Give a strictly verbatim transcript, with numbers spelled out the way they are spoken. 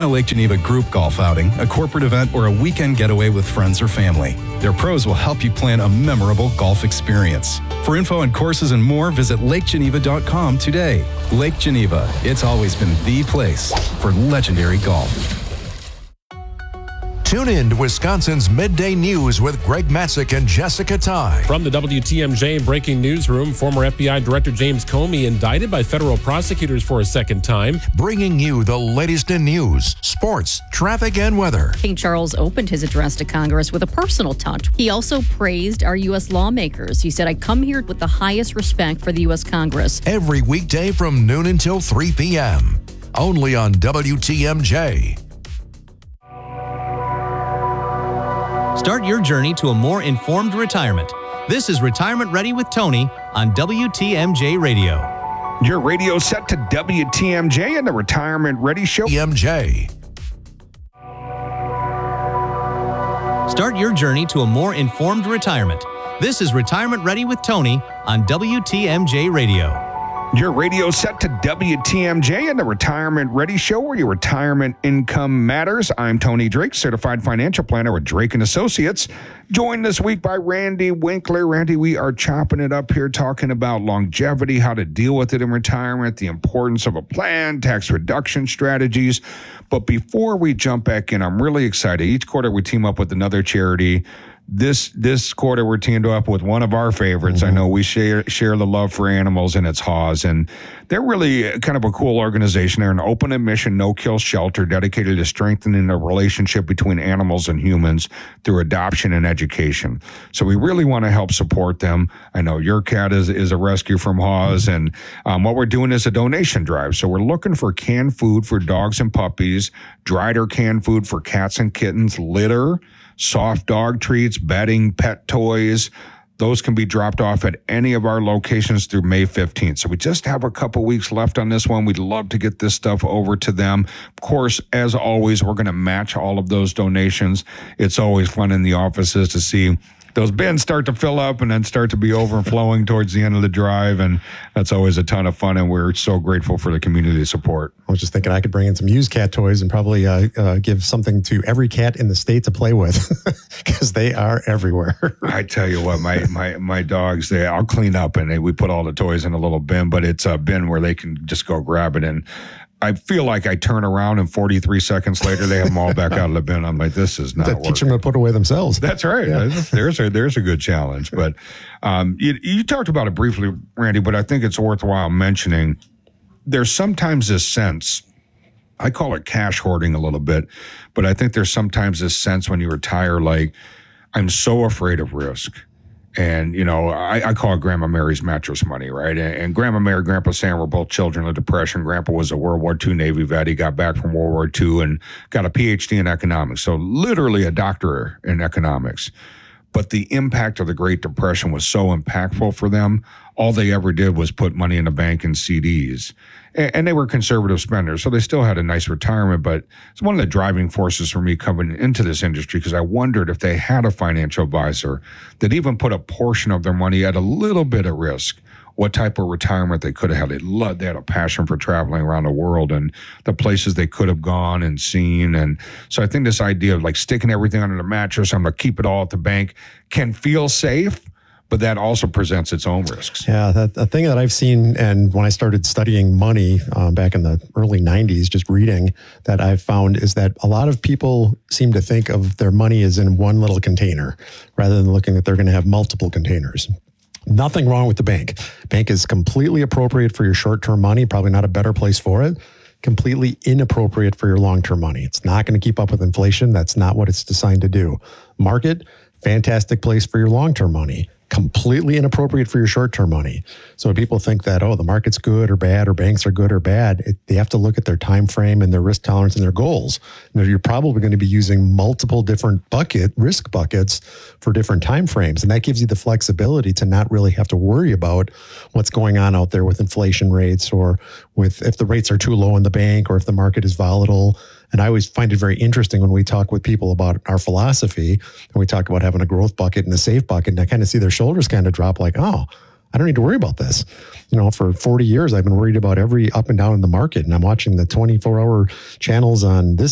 Lake Geneva group golf outing, a corporate event, or a weekend getaway with friends or family. Their pros will help you plan a memorable golf experience. For info on courses and more, visit lake geneva dot com today. Lake Geneva, it's always been the place for legendary golf. Tune in to Wisconsin's Midday News with Greg Matzek and Jessica Ty. From the W T M J Breaking Newsroom, former F B I Director James Comey indicted by federal prosecutors for a second time. Bringing you the latest in news, sports, traffic, and weather. King Charles opened his address to Congress with a personal touch. He also praised our U S lawmakers. He said, I come here with the highest respect for the U S Congress. Every weekday from noon until three p.m. Only on W T M J. Start your journey to a more informed retirement. This is Retirement Ready with Tony on W T M J Radio. Your radio set to W T M J and the Retirement Ready Show. T M J. Start your journey to a more informed retirement. This is Retirement Ready with Tony on W T M J Radio. Your radio set to W T M J and the Retirement Ready Show, where your retirement income matters. I'm Tony Drake, certified financial planner with Drake and Associates. Joined this week by Randy Winkler. Randy, we are chopping it up here, talking about longevity, how to deal with it in retirement, the importance of a plan, tax reduction strategies. But before we jump back in, I'm really excited. Each quarter we team up with another charity. This this quarter, we're teamed up with one of our favorites. Mm-hmm. I know we share share the love for animals, and it's Haws. And they're really kind of a cool organization. They're an open admission, no-kill shelter dedicated to strengthening the relationship between animals and humans through adoption and education. So we really want to help support them. I know your cat is, is a rescue from Haws. Mm-hmm. And um, what we're doing is a donation drive. So we're looking for canned food for dogs and puppies, dried or canned food for cats and kittens, litter, soft dog treats, bedding, pet toys. Those can be dropped off at any of our locations through May fifteenth. So we just have a couple weeks left on this one. We'd love to get this stuff over to them. Of course, as always, we're going to match all of those donations. It's always fun in the offices to see those bins start to fill up and then start to be overflowing towards the end of the drive. And that's always a ton of fun. And we're so grateful for the community support. I was just thinking I could bring in some used cat toys and probably uh, uh, give something to every cat in the state to play with, because they are everywhere. I tell you what, my my my dogs, they I'll clean up and they, we put all the toys in a little bin, but it's a bin where they can just go grab it. And I feel like I turn around and forty-three seconds later, they have them all back out of the bin. I'm like, this is not that working. Teach them to put away themselves. That's right. Yeah. There's a there's a good challenge. But um, you, you talked about it briefly, Randy, but I think it's worthwhile mentioning. There's sometimes this sense, I call it cash hoarding a little bit, but I think there's sometimes this sense when you retire, like, I'm so afraid of risk. And, you know, I, I call it Grandma Mary's mattress money, right? And, and Grandma Mary, Grandpa Sam were both children of Depression. Grandpa was a World War Two Navy vet. He got back from World War Two and got a P H D in economics. So literally a doctor in economics. But the impact of the Great Depression was so impactful for them. All they ever did was put money in the bank and C Ds. And, and they were conservative spenders, so they still had a nice retirement. But it's one of the driving forces for me coming into this industry, because I wondered if they had a financial advisor that even put a portion of their money at a little bit of risk, what type of retirement they could have had. They loved, they had a passion for traveling around the world and the places they could have gone and seen. And so I think this idea of like sticking everything under the mattress, I'm going to keep it all at the bank, can feel safe, but that also presents its own risks. Yeah, that the thing that I've seen, and when I started studying money um, back in the early nineties, just reading, that I've found is that a lot of people seem to think of their money as in one little container, rather than looking that they're going to have multiple containers. Nothing wrong with the bank. Bank is completely appropriate for your short-term money, probably not a better place for it. Completely inappropriate for your long-term money. It's not going to keep up with inflation. That's not what it's designed to do. Market, fantastic place for your long-term money. Completely inappropriate for your short-term money. So when people think that, oh, the market's good or bad, or banks are good or bad, it, they have to look at their time frame and their risk tolerance and their goals. And you're probably going to be using multiple different bucket risk buckets for different time frames. And that gives you the flexibility to not really have to worry about what's going on out there with inflation rates, or with if the rates are too low in the bank, or if the market is volatile. And I always find it very interesting when we talk with people about our philosophy, and we talk about having a growth bucket and a safe bucket, and I kind of see their shoulders kind of drop like, oh, I don't need to worry about this. You know, for forty years, I've been worried about every up and down in the market, and I'm watching the twenty-four hour channels on this